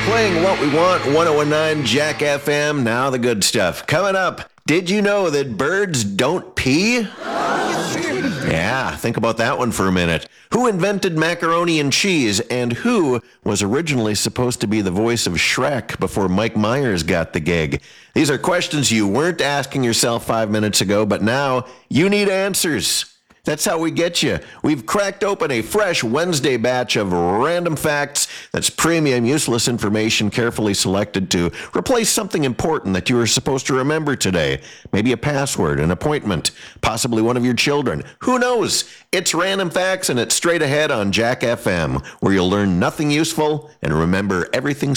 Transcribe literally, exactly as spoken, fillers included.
Playing what we want, one oh one nine Jack F M. Now the good stuff. Coming up, did you know that birds don't pee? Yeah, think about that one for a minute. Who invented macaroni and cheese, and who was originally supposed to be the voice of Shrek before Mike Myers got the gig? These are questions you weren't asking yourself five minutes ago, but now you need answers. That's how we get you. We've cracked open a fresh Wednesday batch of random facts. That's premium, useless information carefully selected to replace something important that you were supposed to remember today. Maybe a password, an appointment, possibly one of your children. Who knows? It's Random Facts, and it's straight ahead on Jack F M, where you'll learn nothing useful and remember everything